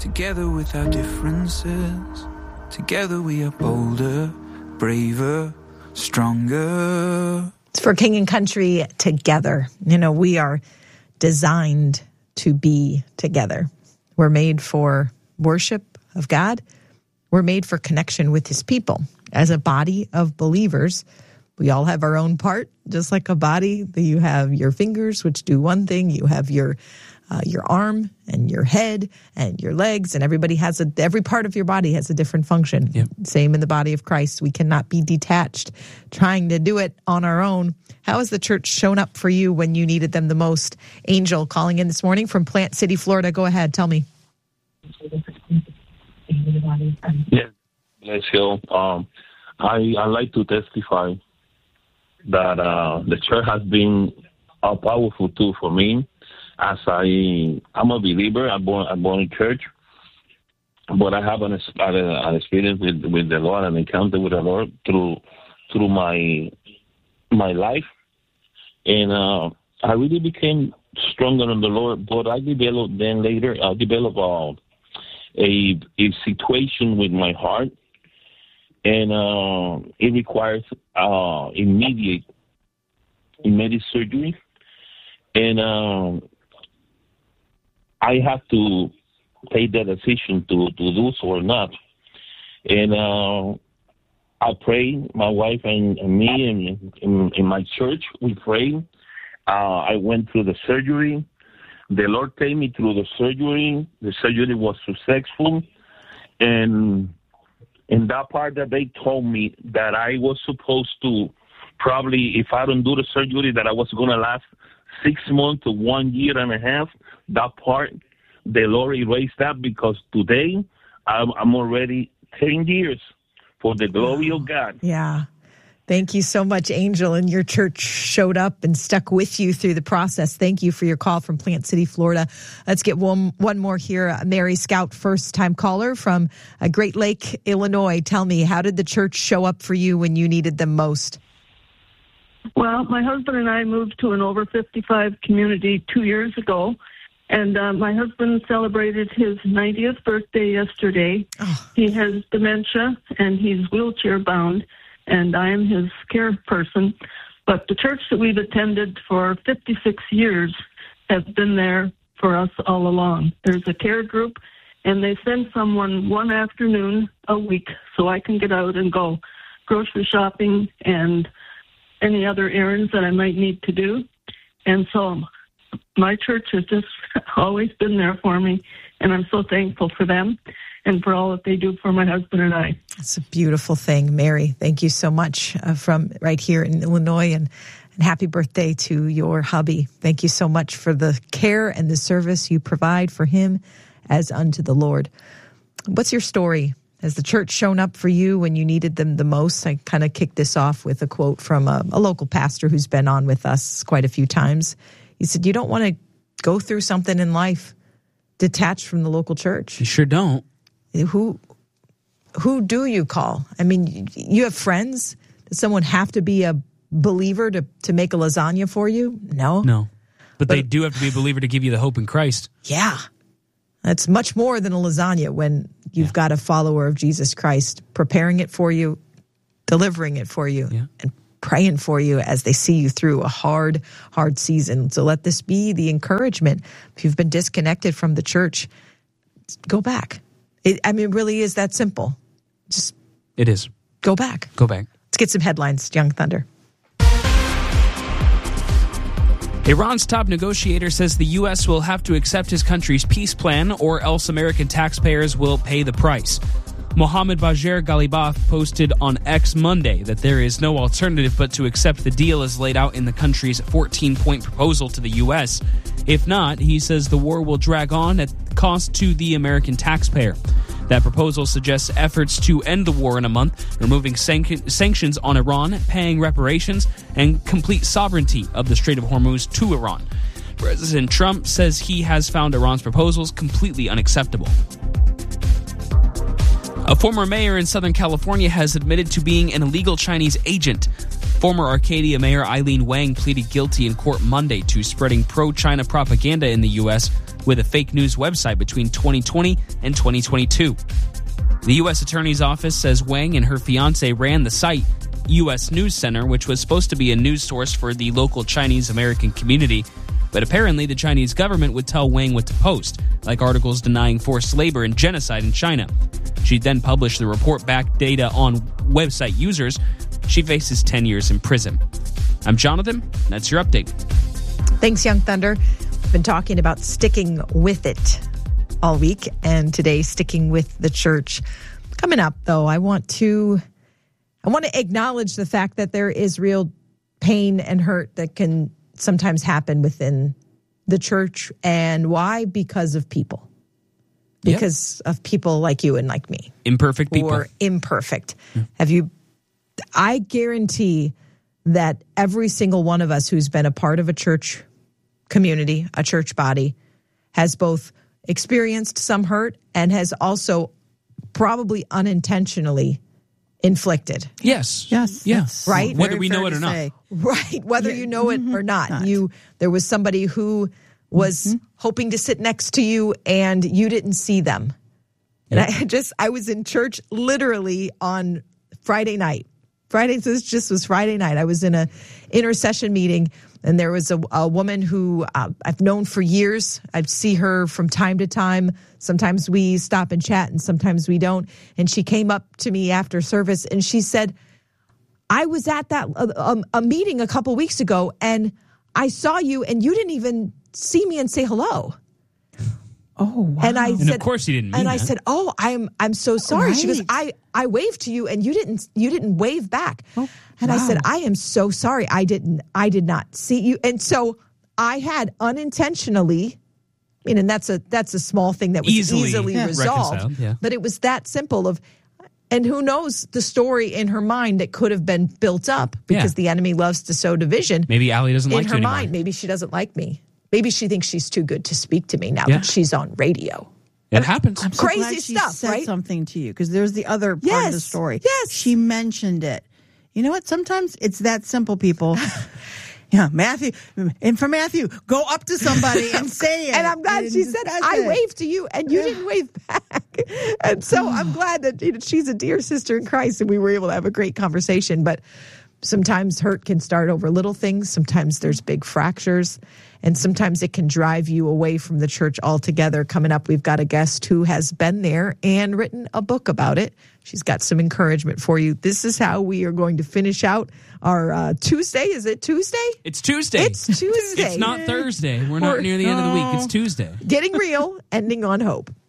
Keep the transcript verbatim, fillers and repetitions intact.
Together with our differences, together we are bolder, braver, stronger. It's for King and Country together. You know, we are designed to be together. We're made for worship of God. We're made for connection with his people. As a body of believers, we all have our own part, just like a body. You have your fingers, which do one thing. You have your uh, your arm and your head and your legs, and everybody has a every part of your body has a different function. Yep. Same in the body of Christ. We cannot be detached, trying to do it on our own. How has the church shown up for you when you needed them the most? Angel calling in this morning from Plant City, Florida. Go ahead, tell me. Yes, bless you. Um, I I like to testify that uh, the church has been a powerful tool for me. As I, I'm a believer, I'm born, I'm born in church, but I have an, an experience with, with the Lord, an encounter with the Lord through through my my life, and uh, I really became stronger in the Lord. But I developed then later, I developed uh, a a situation with my heart, and uh, it requires uh, immediate immediate surgery, and uh, I have to take the decision to, to do so or not. And uh, I pray, my wife and, and me and in, in my church, we pray. Uh, I went through the surgery. The Lord take me through the surgery. The surgery was successful. And in that part that they told me that I was supposed to probably, if I don't do the surgery, that I was going to last six months to one year and a half, that part, the Lord erased that, because today I'm, I'm already ten years for the glory of God. Yeah. Thank you so much, Angel. And your church showed up and stuck with you through the process. Thank you for your call from Plant City, Florida. Let's get one, one more here. Mary Scout, first-time caller from uh, Great Lake, Illinois. Tell me, how did the church show up for you when you needed them most? Well, my husband and I moved to an over fifty-five community two years ago, and uh, my husband celebrated his ninetieth birthday yesterday. Oh. He has dementia, and he's wheelchair-bound, and I am his care person. But the church that we've attended for fifty-six years has been there for us all along. There's a care group, and they send someone one afternoon a week so I can get out and go grocery shopping and any other errands that I might need to do. And so my church has just always been there for me, and I'm so thankful for them and for all that they do for my husband and I. It's a beautiful thing, Mary. Thank you so much uh, from right here in Illinois, and, and happy birthday to your hubby. Thank you so much for the care and the service you provide for him as unto the Lord. What's your story? Has the church shown up for you when you needed them the most? I kind of kicked this off with a quote from a, a local pastor who's been on with us quite a few times. He said, you don't want to go through something in life detached from the local church. You sure don't. Who who do you call? I mean, you have friends? Does someone have to be a believer to, to make a lasagna for you? No. No. But, But- they do have to be a believer to give you the hope in Christ. Yeah. That's much more than a lasagna when you've Yeah. got a follower of Jesus Christ preparing it for you, delivering it for you, Yeah. and praying for you as they see you through a hard, hard season. So let this be the encouragement. If you've been disconnected from the church, go back. It, I mean, it really is that simple. Just It is. go back. Go back. Let's get some headlines, Young Thunder. Iran's top negotiator says the U S will have to accept his country's peace plan or else American taxpayers will pay the price. Mohammad Bagher Ghalibaf posted on X Monday that there is no alternative but to accept the deal as laid out in the country's fourteen-point proposal to the U S. If not, he says the war will drag on at cost to the American taxpayer. That proposal suggests efforts to end the war in a month, removing san- sanctions on Iran, paying reparations, and complete sovereignty of the Strait of Hormuz to Iran. President Trump says he has found Iran's proposals completely unacceptable. A former mayor in Southern California has admitted to being an illegal Chinese agent. Former Arcadia Mayor Eileen Wang pleaded guilty in court Monday to spreading pro-China propaganda in the U S with a fake news website between twenty twenty and twenty twenty-two. The U S Attorney's Office says Wang and her fiance ran the site, U S News Center, which was supposed to be a news source for the local Chinese American community. But apparently the Chinese government would tell Wang what to post, like articles denying forced labor and genocide in China. She'd then publish the report back data on website users. She faces ten years in prison. I'm Jonathan. That's your update. Thanks, Young Thunder. We've been talking about sticking with it all week, and today sticking with the church. Coming up, though, I want to I want to acknowledge the fact that there is real pain and hurt that can sometimes happen within the church. And why? Because of people. Because yep. of people like you and like me. Imperfect people. Or imperfect. Mm. Have you, I guarantee that every single one of us who's been a part of a church community, a church body, has both experienced some hurt and has also probably unintentionally inflicted. Yes. Yes. Yes. Right? Whether we know it or not. Right. Whether yeah. you know it mm-hmm. or not. not. You there was somebody who was mm-hmm. hoping to sit next to you and you didn't see them. And yep. I just I was in church literally on Friday night. Friday, this just was Friday night. I was in a intercession meeting, and there was a, a woman who uh, I've known for years. I see her from time to time. Sometimes we stop and chat, and sometimes we don't. And she came up to me after service, and she said, I was at that uh, a meeting a couple weeks ago, and I saw you, and you didn't even see me and say hello. Oh, wow. And I and said, of course you didn't mean And that. I said, "Oh, I'm I'm so sorry." Right. She goes, "I I waved to you and you didn't you didn't wave back." Oh, and wow. I said, "I am so sorry. I didn't I did not see you." And so I had unintentionally, I mean, and that's a that's a small thing that was Easily easily yeah. resolved. reconciled, yeah. But it was that simple of, and who knows the story in her mind that could have been built up because Yeah. the enemy loves to sow division. Maybe Allie doesn't in like her you anymore. mind. Maybe she doesn't like me. Maybe she thinks she's too good to speak to me now Yeah. that she's on radio. It happens. I'm so Crazy glad she stuff, said right? something to you, because there's the other part Yes, of the story. yes. She mentioned it. You know what? Sometimes it's that simple, people. Yeah, Matthew, and for Matthew, go up to somebody and say it. And I'm glad and she said, discuss I it. waved to you and you Yeah. didn't wave back. And so I'm glad that you know, she's a dear sister in Christ and we were able to have a great conversation. But sometimes hurt can start over little things. Sometimes there's big fractures. And sometimes it can drive you away from the church altogether. Coming up, we've got a guest who has been there and written a book about it. She's got some encouragement for you. This is how we are going to finish out our uh, Tuesday. Is it Tuesday? It's Tuesday. It's Tuesday. It's not Thursday. We're not We're- near the end of the week. No. It's Tuesday. Getting real, ending on hope.